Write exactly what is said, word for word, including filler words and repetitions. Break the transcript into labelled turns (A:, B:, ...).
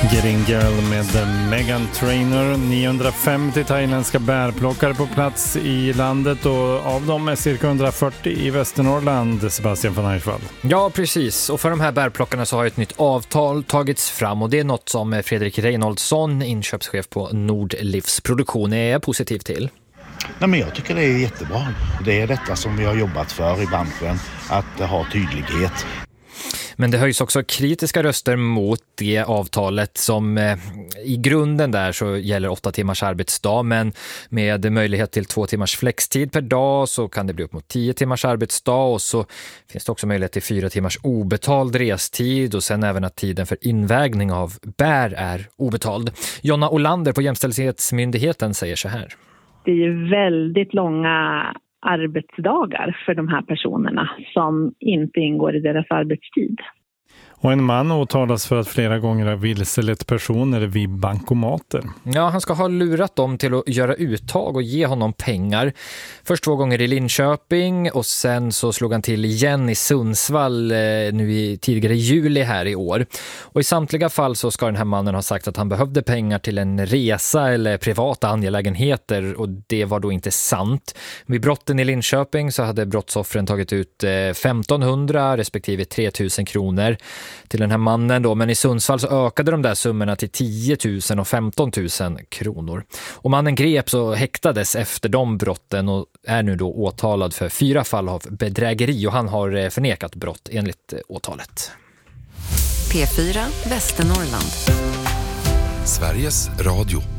A: Getting Girl med Meghan Trainor. niohundrafemtio thailändska bärplockare på plats i landet och av dem är cirka hundrafyrtio i Västernorrland, Sebastian von Eichwald.
B: Ja, precis. Och för de här bärplockarna så har ett nytt avtal tagits fram och det är något som Fredrik Reinholdsson, inköpschef på Nordlivsproduktion, är positiv till.
C: Nej, men jag tycker det är jättebra. Det är detta som vi har jobbat för i branschen, att ha tydlighet.
B: Men det höjs också kritiska röster mot det avtalet som eh, i grunden där så gäller åtta timmars arbetsdag, men med möjlighet till två timmars flextid per dag så kan det bli upp mot tio timmars arbetsdag och så finns det också möjlighet till fyra timmars obetald restid och sen även att tiden för invägning av bär är obetald. Jonna Olander på Jämställdhetsmyndigheten säger så här.
D: Det är ju väldigt långa arbetsdagar för de här personerna som inte ingår i deras arbetstid.
A: Och en man åtalas för att flera gånger ha vilselett personer vid bankomater.
B: Ja, han ska ha lurat dem till att göra uttag och ge honom pengar. Först två gånger i Linköping och sen så slog han till igen i Sundsvall eh, nu i tidigare juli här i år. Och i samtliga fall så ska den här mannen ha sagt att han behövde pengar till en resa eller privata angelägenheter och det var då inte sant. Vid brotten i Linköping så hade brottsoffren tagit ut eh, femtonhundra respektive tre tusen kronor till den här mannen då, men i Sundsvall så ökade de där summorna till tio tusen och femton tusen kronor. Och mannen greps och häktades efter de brotten och är nu då åtalad för fyra fall av bedrägeri och han har förnekat brott enligt åtalet.
E: P fyra Västernorrland.
F: Sveriges Radio.